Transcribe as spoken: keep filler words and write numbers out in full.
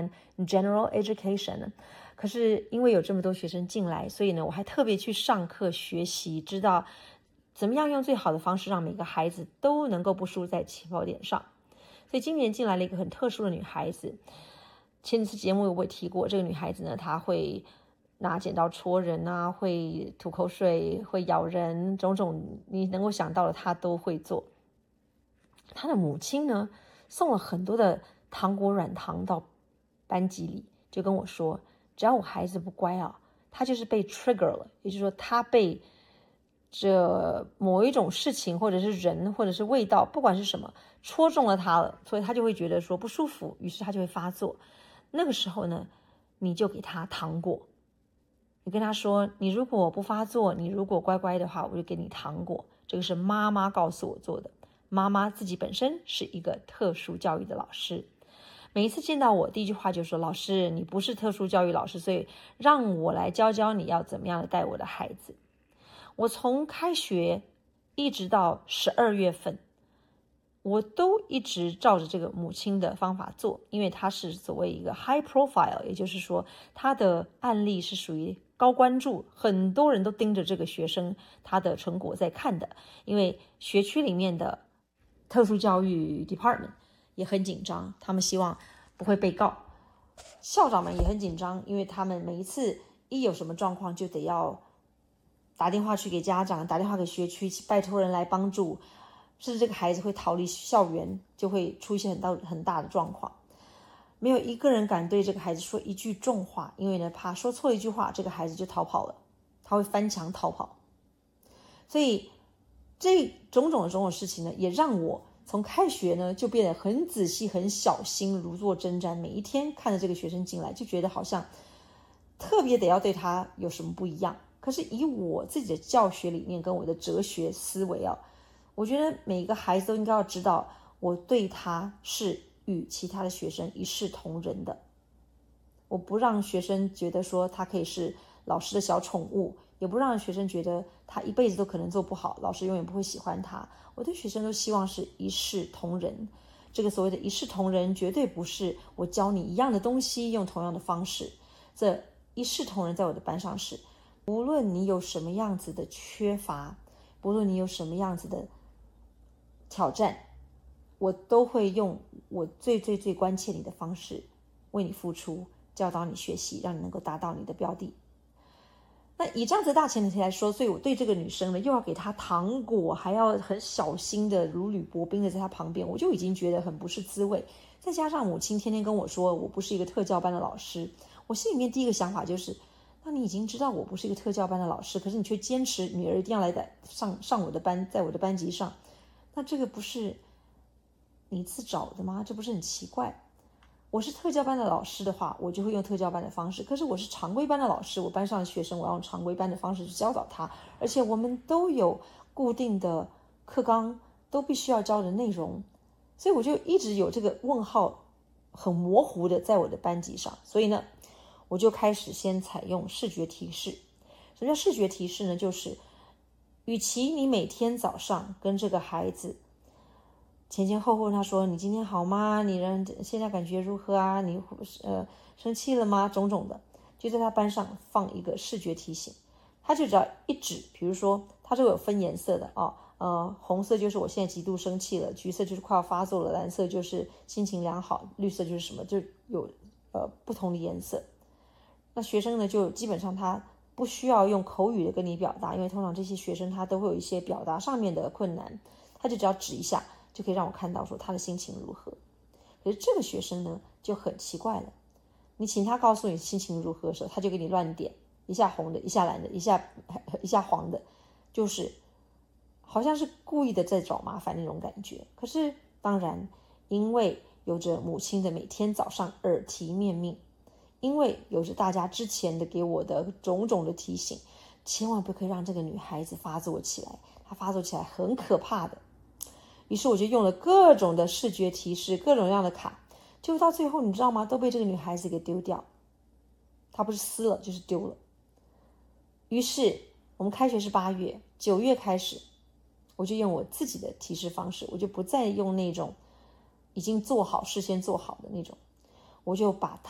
班 General Education。可是因为有这么多学生进来，所以呢，我还特别去上课学习，知道怎么样用最好的方式让每个孩子都能够不输在起跑点上。所以今年进来了一个很特殊的女孩子，前次节目我也提过，这个女孩子呢，她会拿剪刀戳人啊，会吐口水，会咬人，种种你能够想到的她都会做。她的母亲呢，送了很多的糖果软糖到班级里，就跟我说，只要我孩子不乖啊，他就是被 trigger 了，也就是说他被这某一种事情或者是人或者是味道，不管是什么戳中了他了，所以他就会觉得说不舒服，于是他就会发作。那个时候呢，你就给他糖果，你跟他说，你如果不发作，你如果乖乖的话，我就给你糖果。这个是妈妈告诉我做的，妈妈自己本身是一个特殊教育的老师，每一次见到我，第一句话就说，老师，你不是特殊教育老师，所以让我来教教你要怎么样的带我的孩子。我从开学一直到十二月份，我都一直照着这个母亲的方法做，因为她是所谓一个 high profile， 也就是说她的案例是属于高关注，很多人都盯着这个学生他的成果在看的，因为学区里面的特殊教育 department 也很紧张，他们希望不会被告，校长们也很紧张，因为他们每一次一有什么状况就得要打电话去给家长，打电话给学区，拜托人来帮助，甚至这个孩子会逃离校园，就会出现很大很大的状况。没有一个人敢对这个孩子说一句重话，因为呢，怕说错一句话，这个孩子就逃跑了，他会翻墙逃跑。所以这种种的种种事情呢，也让我从开学呢就变得很仔细、很小心，如坐针毡。每一天看着这个学生进来，就觉得好像特别得要对他有什么不一样。可是以我自己的教学理念跟我的哲学思维啊，我觉得每一个孩子都应该要知道，我对他是与其他的学生一视同仁的。我不让学生觉得说他可以是老师的小宠物，也不让学生觉得他一辈子都可能做不好，老师永远不会喜欢他。我对学生都希望是一视同仁。这个所谓的一视同仁，绝对不是我教你一样的东西用同样的方式。这一视同仁在我的班上是，无论你有什么样子的缺乏，不论你有什么样子的挑战，我都会用我最最最关切你的方式为你付出，教导你学习，让你能够达到你的标的。那以这样子的大前提来说，所以我对这个女生呢，又要给她糖果，还要很小心的如履薄冰的在她旁边，我就已经觉得很不是滋味。再加上母亲天天跟我说我不是一个特教班的老师，我心里面第一个想法就是，那你已经知道我不是一个特教班的老师，可是你却坚持女儿一定要来上上我的班，在我的班级上，那这个不是你自找的吗？这不是很奇怪？我是特教班的老师的话，我就会用特教班的方式，可是我是常规班的老师，我班上的学生我要用常规班的方式去教导他，而且我们都有固定的课纲，都必须要教的内容，所以我就一直有这个问号很模糊的在我的班级上。所以呢，我就开始先采用视觉提示。什么叫视觉提示呢？就是与其你每天早上跟这个孩子前前后后他说你今天好吗？你人现在感觉如何啊？你呃生气了吗？种种的，就在他班上放一个视觉提醒，他就只要一指，比如说他就有分颜色的哦，呃，红色就是我现在极度生气了，橘色就是快要发作了，蓝色就是心情良好，绿色就是什么，就有呃不同的颜色。那学生呢，就基本上他不需要用口语的跟你表达，因为通常这些学生他都会有一些表达上面的困难，他就只要指一下就可以让我看到说他的心情如何。可是这个学生呢就很奇怪了，你请他告诉你心情如何的时候，他就给你乱点，一下红的，一下蓝的，一下一下黄的，就是好像是故意的在找麻烦那种感觉。可是当然，因为有着母亲的每天早上耳提面命，因为有着大家之前的给我的种种的提醒，千万不可以让这个女孩子发作起来，她发作起来很可怕的。于是我就用了各种的视觉提示，各种各样的卡，结果到最后你知道吗？都被这个女孩子给丢掉，她不是撕了就是丢了。于是我们开学是八月，九月开始，我就用我自己的提示方式，我就不再用那种已经做好事先做好的那种，我就把